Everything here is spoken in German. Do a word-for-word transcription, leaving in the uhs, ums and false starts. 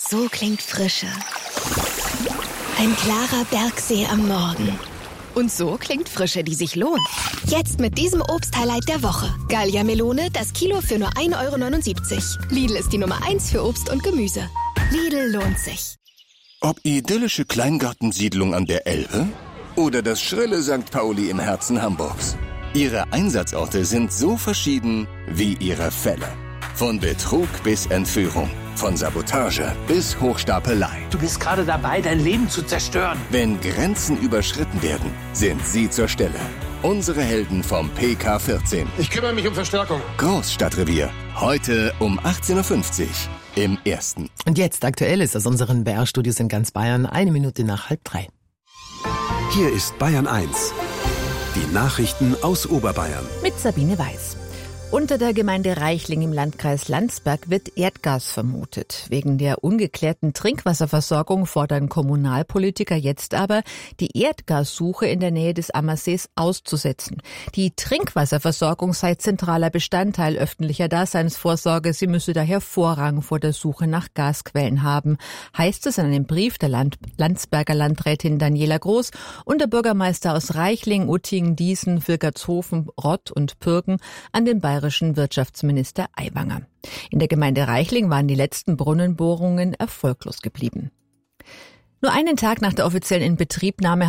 So klingt Frische. Ein klarer Bergsee am Morgen. Und so klingt Frische, die sich lohnt. Jetzt mit diesem Obst-Highlight der Woche. Gallia Melone, das Kilo für nur ein Euro neunundsiebzig. Lidl ist die Nummer eins für Obst und Gemüse. Lidl lohnt sich. Ob idyllische Kleingartensiedlung an der Elbe oder das schrille Sankt Pauli im Herzen Hamburgs. Ihre Einsatzorte sind so verschieden wie ihre Fälle. Von Betrug bis Entführung, von Sabotage bis Hochstapelei. Du bist gerade dabei, dein Leben zu zerstören. Wenn Grenzen überschritten werden, sind sie zur Stelle. Unsere Helden vom P K vierzehn. Ich kümmere mich um Verstärkung. Großstadtrevier. Heute um achtzehn Uhr fünfzig im Ersten. Und jetzt aktuell ist aus unseren B R-Studios in ganz Bayern eine Minute nach halb drei. Hier ist Bayern eins. Die Nachrichten aus Oberbayern. Mit Sabine Weiß. Unter der Gemeinde Reichling im Landkreis Landsberg wird Erdgas vermutet. Wegen der ungeklärten Trinkwasserversorgung fordern Kommunalpolitiker jetzt aber, die Erdgassuche in der Nähe des Ammersees auszusetzen. Die Trinkwasserversorgung sei zentraler Bestandteil öffentlicher Daseinsvorsorge. Sie müsse daher Vorrang vor der Suche nach Gasquellen haben, heißt es in einem Brief der Land- Landsberger Landrätin Daniela Groß und der Bürgermeister aus Reichling, Uttingen, Diesen, Vilgertshofen, Rott und Pürgen an den bayerischen Wirtschaftsminister Aiwanger. In der Gemeinde Reichling waren die letzten Brunnenbohrungen erfolglos geblieben. Nur einen Tag nach der offiziellen Inbetriebnahme